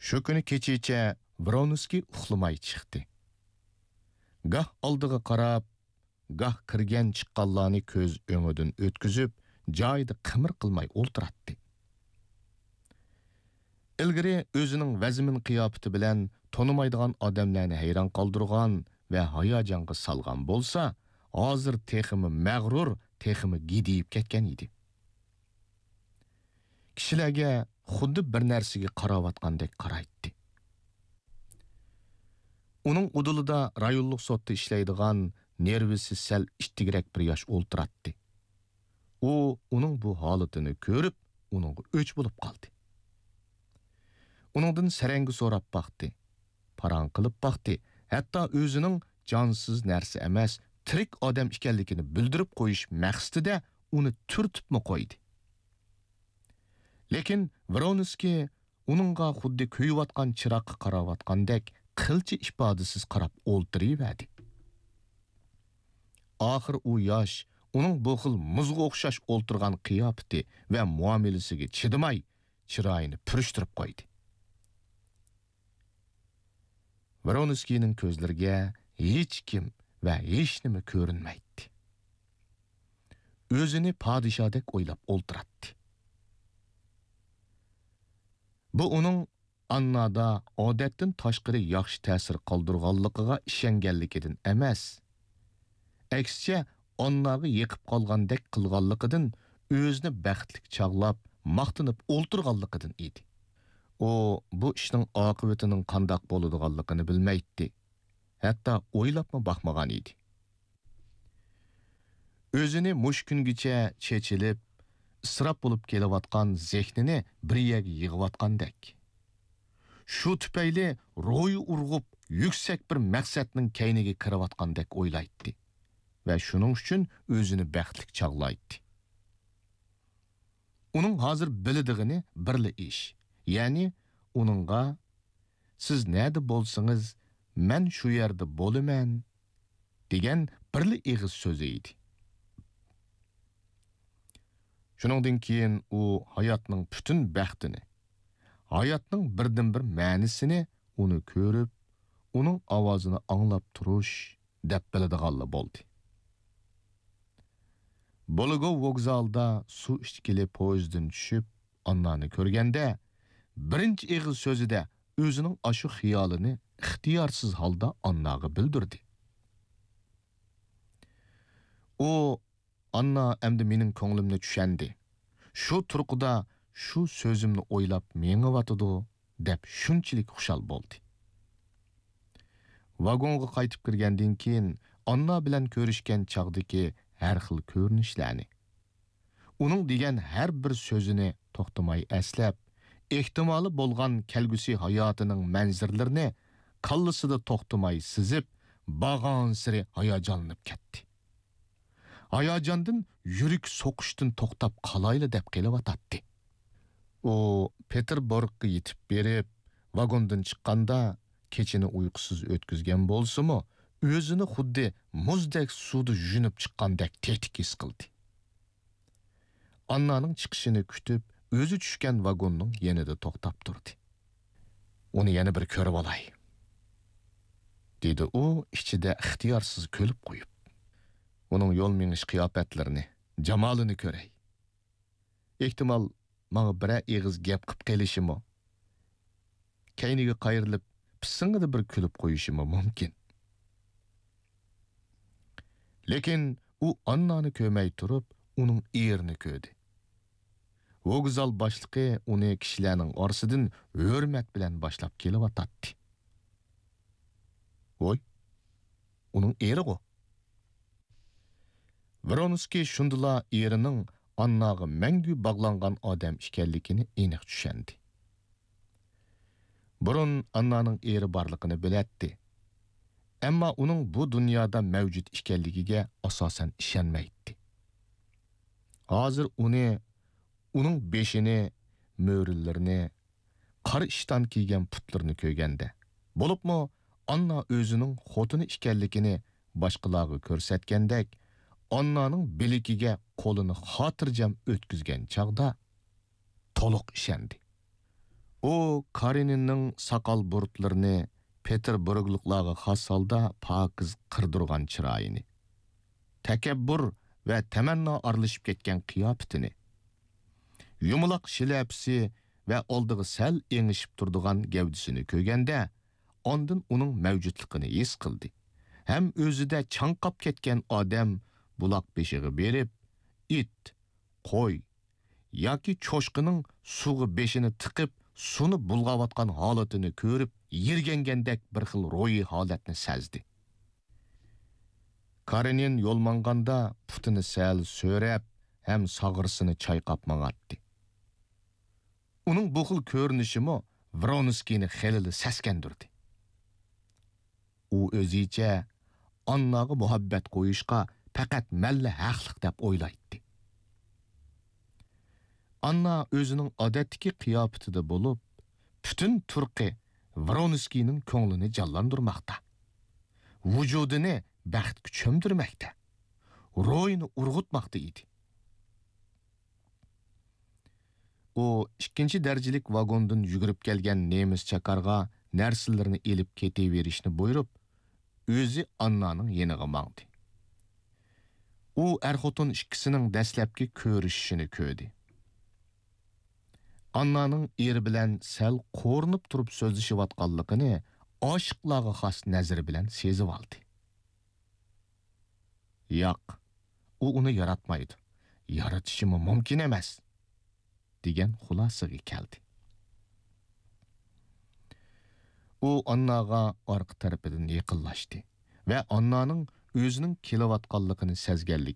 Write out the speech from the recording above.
Shu kuni kechicha Vronskiy uxlamay chiqdi. Gah oldiga qarab, gah kirgan chiqqanlarni ko'z o'ngidan o'tkazib, joyida qimir qilmay o'ltiratdi. Ilgari o'zining vazmin qiyofati bilan tonimaydigan odamlarni hayron qoldirgan va hayajonga salgan bo'lsa, hozir teximi mag'rur, teximi gidiyib ketgan edi. Kishilarga xuddi bir narsaga qarayotgandek qaraydi. Uning udulida rayonlik sotda ishlaydigan nervisi sal ishtigirak bir yosh o'ltiratdi. U uning bu holatini ko'rib, uningga o'ch bo'lib qoldi. Uningdan sarangi so'rab baqdi, paran qilib baqdi, hatto o'zining jonsiz narsa emas, tirik odam ekanligini bildirib qo'yish maqsadida uni turtibmi qo'ydi. Lekin Vronskiy uningga xuddi kuyayotgan chiroqqa qarayotgandek qilchi ifodasiz qarab o'ltiraverdi. Oxir u yosh uning bu xil muzga o'xshash o'ltirgan qiyofati va muomalasiga chidamay, chiroyini purishtirib qo'ydi. Vronskiyning ko'zlariga hech kim va hech nima ko'rinmaydi. O'zini podshodek o'ylab o'ltiratdi. Bu uning Annada odatdan tashqari yaxshi ta'sir qoldirganligiga ishonganligidan emas, aksicha Annaga yiqib qolgandek qilganligidan o'zini baxtli chaqlab, maqtinib o'ltirganligidan edi. O bu ishning oqibatining qandoq bo'ladiganligini bilmaydi. Hatto o'ylabmi baxmagan edi. O'zini mush kungacha chechilib, isrof bo'lib kelayotgan zehnini bir yerga yig'ayotgandek. Shu tufayli ro'yi urg'ib, yuksak bir maqsadning kayniga kirayotgandek o'ylaydi va shuning uchun o'zini baxtli chaqlaydi. Uning hozir biladiğini birli ish. Ya'ni uningga siz nerede bo'lsangiz, men shu yerda bo'laman degan birli eg'iz so'zi edi. Shuningdan keyin u hayotning butun baxtini, hayotning birdan-bir ma'nisini uni ko'rib, uning ovozini anglab turish deb biladiganlar bo'ldi. Bologov vokzalda suv ichkili poyezddan tushib, Annani ko'rganda, birinchi eg'iz so'zida o'zining ashu xiyolini ixtiyorsiz holda Annaga bildirdi. O Anna endi mening ko'nglimni tushandi. Shu turqida shu so'zimni o'ylab mengivatidi deb shunchalik xushal bo'ldi. Vagonga qaytib kirgandan keyin Anna bilan ko'rishgan chaqdagi har xil ko'rinishlarni, uning degan har bir so'zini to'xtamay eslab, ehtimoli bo'lgan kelgusi hayotining manzirlarini qallasida to'xtamay sizib, bag'on siri hayajonlanib ketdi. Hayajondan yurak so'qishdan to'xtab qolayli deb qelavatdi. U Peterburgga yetib berib, vagondan chiqqanda kechini uyqusiz o'tkazgan bo'lsa-mu, o'zini xuddi muzdek suvda yunib chiqqandek tetik his qildi. Annaning chiqishini kutib, o'zi tushgan vagonning yanida to'xtab turdi. Uni yana bir ko'rib olay, dedi u ichida ixtiyorsiz kulib qo'yib. Uning yo'l menish qiyofatlarini, jamolini ko'ray. Ehtimol menga bir eg'iz gap qilib kelishimi, kayniga qayrilib, pisingida bir kulib qo'yishimi mumkin. Lekin u Annani ko'may turib, uning erini ko'rdi. Vokzal boshlig'i uni kishilarning orasidan hurmat bilan boshlab kelyotdi. Voy, uning eri-ku. Vronskiy shundala erining Annaga mangu bog'langan odam ekanligini aniq tushundi. Burun Annaning eri borligini biladi. Ammo uning bu dunyoda mavjud ekanligiga asosan ishonmaydi. Hozir uning beshini, mo'rillarini, qora ishton kiygan putlarini ko'rganda, bo'libmi Anna o'zining xotini ekanligini boshqalarga ko'rsatgandek, Annaning bilikiga qo'lini xotirjam o'tkazgan chaqda to'liq ishondi. O Kareninning saqal burutlarini Peterburgliklarga xos holda pokiz qirdirgan chiroyini, takabbur va tamanno aralashib ketgan qiyofatini, yumaloq shlyapasi va oldiga sal engishib turadigan gavdisini ko'rganda, ondan uning mavjudligini his qildi. Ham o'zida chanqab ketgan odam buloq beshiga berib, it, qo'y yoki cho'shqining suvga beshini tiqib, suvni bulg'ayotgan holatini ko'rib, yergangandek bir xil ro'yi holatni sezdi. Karenin yo'lmanganda putini sal so'rab, ham sag'irsini chayqab mang'atdi. Uning bu xil ko'rinishimi Vronskiyni xelili saskandirdi. U o'zicha Annaga muhabbat qo'yishga faqat malla haqliq deb o'ylaydi. Anna o'zining odatdagi qiyofatida bo'lib, butun turqi Vronskiyning ko'nglini jonlantirmoqda. Vujudini baxtga cho'mdirmoqda. Ro'yini urg'utmoqda edi. U ikkinchi darajalik vagondan yugurib kelgan nemis chakarga narsalarni elib ketaverishni buyurib, o'zi Annaning yeniga mangdi. U er-xotin ikkisining dastlabki ko'rishishini ko'rdi. Annaning eri bilan sal qo'rinib turib so'zlashayotganligini oshiqlarga xos nazari bilan sezib oldi. Yo'q, u uni yaratmaydi. Yaratishi mumkin emas, degan xulosaga keldi. U Annaga orqa tarafidan yaqinlashdi va Annaning o'zining kelayotganligini sezganlik